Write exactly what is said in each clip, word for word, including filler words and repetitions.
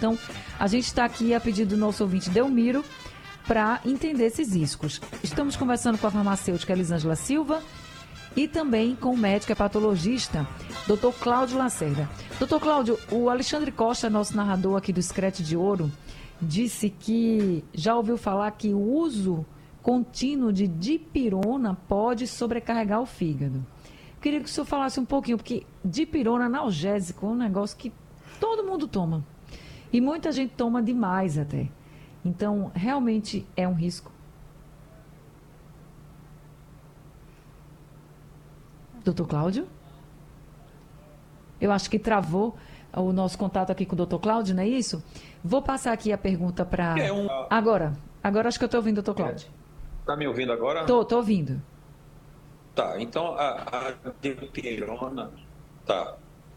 Então, a gente está aqui a pedido do nosso ouvinte Delmiro para entender esses riscos. Estamos conversando com a farmacêutica Elisângela Silva e também com o médico hepatologista, doutor Cláudio Lacerda. doutor Cláudio, o Alexandre Costa, nosso narrador aqui do Screte de Ouro, disse que já ouviu falar que o uso contínuo de dipirona pode sobrecarregar o fígado. Queria que o senhor falasse um pouquinho, porque dipirona analgésico é um negócio que todo mundo toma. E muita gente toma demais até. Então, realmente é um risco. doutor Cláudio? Eu acho que travou o nosso contato aqui com o doutor Cláudio, não é isso? Vou passar aqui a pergunta para... É um... Agora, agora acho que eu estou ouvindo o doutor Cláudio. Está me ouvindo agora? Estou, estou ouvindo. Tá, então a, a dipirona, tá.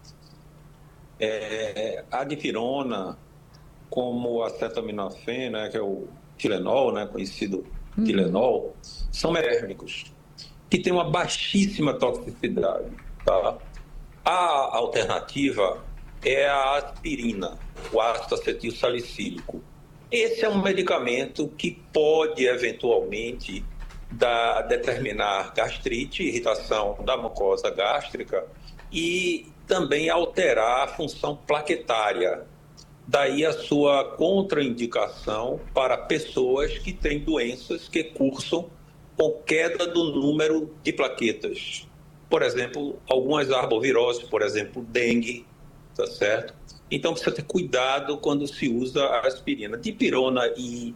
É, a dipirona, como a acetaminofén, né, que é o Tilenol, né, conhecido uhum. Tilenol, são térmicos, que têm uma baixíssima toxicidade, tá? A alternativa é a aspirina, o ácido acetil salicílico. Esse é um medicamento que pode, eventualmente, dar, determinar gastrite, irritação da mucosa gástrica e também alterar a função plaquetária. Daí a sua contraindicação para pessoas que têm doenças que cursam com queda do número de plaquetas. Por exemplo, algumas arboviroses, por exemplo, dengue, tá certo? Então precisa ter cuidado quando se usa a aspirina. Dipirona e,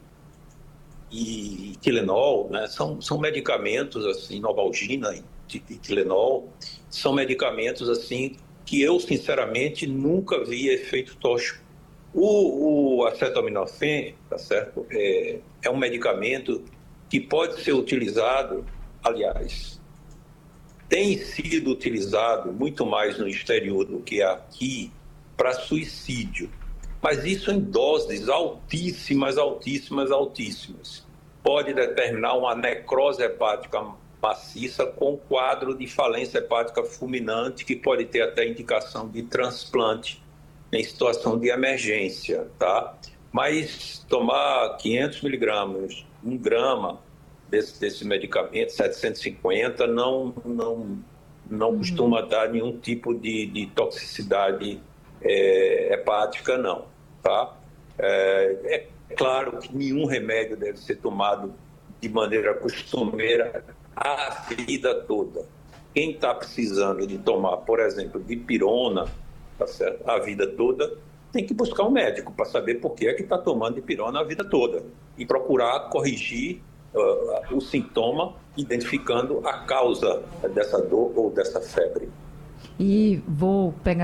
e Tilenol, né, são, são medicamentos, assim, Novalgina e, e Tilenol, são medicamentos assim que eu, sinceramente, nunca vi efeito tóxico. O, o acetaminofén, tá certo? É, é um medicamento que pode ser utilizado, aliás, tem sido utilizado muito mais no exterior do que aqui para suicídio, mas isso em doses altíssimas, altíssimas, altíssimas. Pode determinar uma necrose hepática maciça com quadro de falência hepática fulminante, que pode ter até indicação de transplante em situação de emergência, tá? Mas tomar quinhentos miligramas, um grama desse, desse medicamento, setecentos e cinquenta, não, não, não uhum. costuma dar nenhum tipo de, de toxicidade é, hepática, não, tá? É, é claro que nenhum remédio deve ser tomado de maneira costumeira a vida toda. Quem está precisando de tomar, por exemplo, dipirona, tá certo? A vida toda, tem que buscar um médico para saber por que é que está tomando dipirona a vida toda e procurar corrigir uh, o sintoma, identificando a causa dessa dor ou dessa febre. E vou pegar